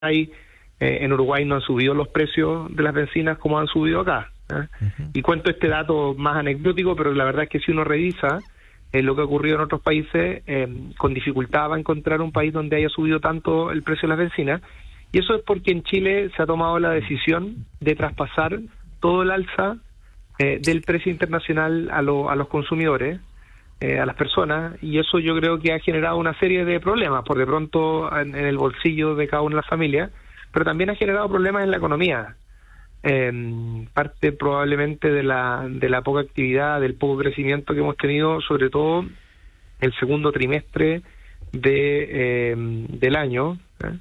en Uruguay no han subido los precios de las bencinas como han subido acá. Y cuento este dato más anecdótico, pero la verdad es que si uno revisa lo que ha ocurrido en otros países, con dificultad va a encontrar un país donde haya subido tanto el precio de las bencinas, y eso es porque en Chile se ha tomado la decisión de traspasar todo el alza del precio internacional a los consumidores, a las personas, y eso yo creo que ha generado una serie de problemas, por de pronto en el bolsillo de cada una de las familias, pero también ha generado problemas en la economía. Parte probablemente de la poca actividad, del poco crecimiento que hemos tenido, sobre todo el segundo trimestre del año,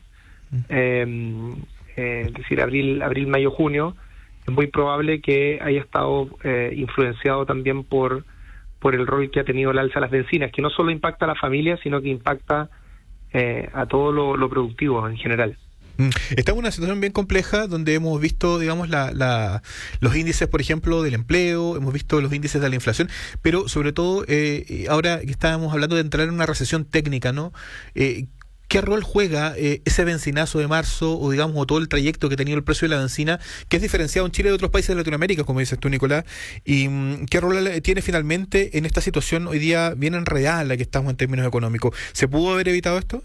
es decir, abril, mayo, junio. Es muy probable que haya estado influenciado también por el rol que ha tenido el alza de las bencinas, que no solo impacta a la familia, sino que impacta a todo lo productivo en general. Estamos en una situación bien compleja donde hemos visto, digamos, los índices, por ejemplo, del empleo, hemos visto los índices de la inflación, pero sobre todo, ahora que estábamos hablando de entrar en una recesión técnica, ¿no? ¿Qué rol juega ese bencinazo de marzo o digamos o todo el trayecto que ha tenido el precio de la bencina, que es diferenciado en Chile de otros países de Latinoamérica, como dices tú, Nicolás? ¿Y qué rol tiene finalmente en esta situación hoy día bien enredada en la que estamos en términos económicos? ¿Se pudo haber evitado esto?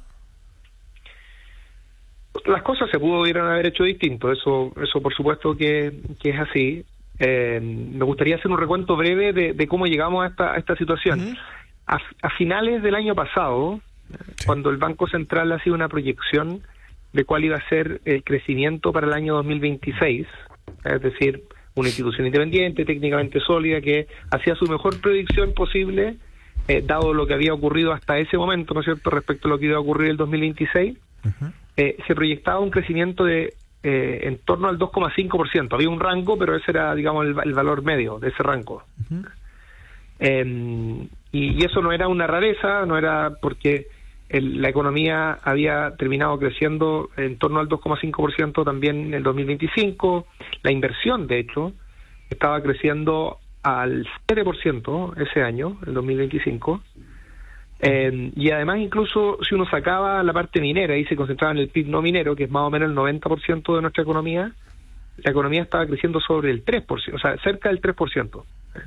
Las cosas se pudieron haber hecho distinto, eso por supuesto que es así. Me gustaría hacer un recuento breve de cómo llegamos a esta situación. A finales del año pasado, cuando el Banco Central hacía una proyección de cuál iba a ser el crecimiento para el año 2026, es decir, una institución independiente, técnicamente sólida, que hacía su mejor predicción posible, dado lo que había ocurrido hasta ese momento, ¿no es cierto?, respecto a lo que iba a ocurrir el 2026, se proyectaba un crecimiento de en torno al 2,5%. Había un rango, pero ese era, digamos, el valor medio de ese rango. Y eso no era una rareza, no era porque la economía había terminado creciendo en torno al 2,5% también en el 2025. La inversión, de hecho, estaba creciendo al 7% ese año, el 2025. Y además, incluso si uno sacaba la parte minera y se concentraba en el PIB no minero, que es más o menos el 90% de nuestra economía, la economía estaba creciendo sobre el 3%, o sea, cerca del 3%.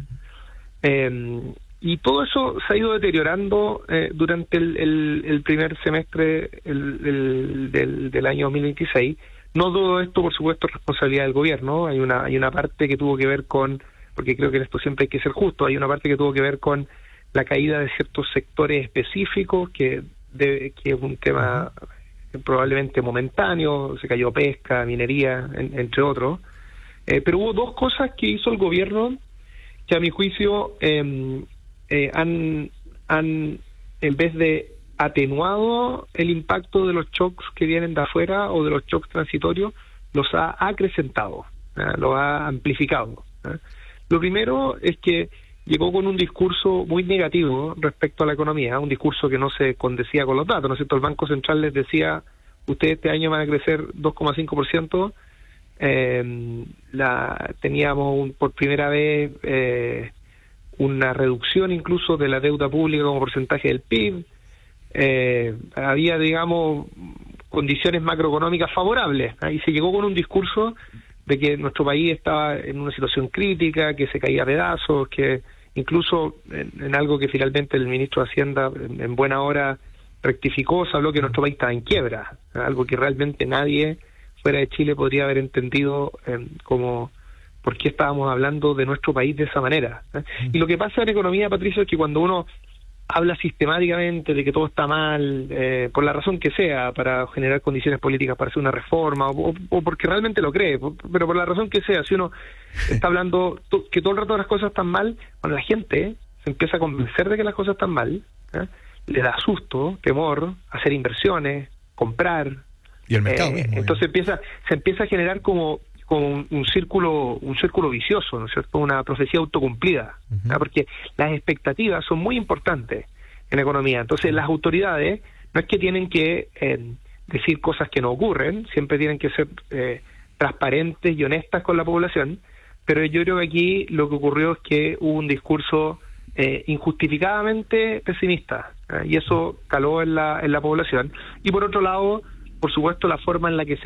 Y todo eso se ha ido deteriorando durante el primer semestre del año 2026. No todo esto, por supuesto, es responsabilidad del gobierno. Hay una parte que tuvo que ver con, porque creo que en esto siempre hay que ser justo, hay una parte que tuvo que ver con la caída de ciertos sectores específicos, que es un tema probablemente momentáneo. Se cayó pesca, minería, entre otros. Pero hubo dos cosas que hizo el gobierno que a mi juicio han en vez de atenuado el impacto de los shocks que vienen de afuera o de los shocks transitorios, los ha acrecentado, lo ha amplificado. Lo primero es que llegó con un discurso muy negativo respecto a la economía, un discurso que no se condecía con los datos, ¿no es cierto? El Banco Central les decía, ustedes este año van a crecer 2,5%, teníamos por primera vez una reducción incluso de la deuda pública como porcentaje del PIB, había, digamos, condiciones macroeconómicas favorables, y se llegó con un discurso de que nuestro país estaba en una situación crítica, que se caía a pedazos, que incluso en algo que finalmente el ministro de Hacienda en buena hora rectificó, se habló que nuestro país estaba en quiebra, algo que realmente nadie fuera de Chile podría haber entendido como por qué estábamos hablando de nuestro país de esa manera. Y lo que pasa en economía, Patricio, es que cuando uno habla sistemáticamente de que todo está mal, por la razón que sea, para generar condiciones políticas para hacer una reforma, o porque realmente lo cree, pero por la razón que sea, si uno está hablando que todo el rato las cosas están mal, cuando la gente se empieza a convencer de que las cosas están mal, le da susto, temor, hacer inversiones, comprar. Y el mercado mismo. Entonces se empieza a generar como un círculo vicioso, ¿no es cierto? Una profecía autocumplida, porque las expectativas son muy importantes en economía. Entonces las autoridades no es que tienen que decir cosas que no ocurren, siempre tienen que ser transparentes y honestas con la población, pero yo creo que aquí lo que ocurrió es que hubo un discurso injustificadamente pesimista, y eso caló en la población. Y por otro lado, por supuesto, la forma en la que se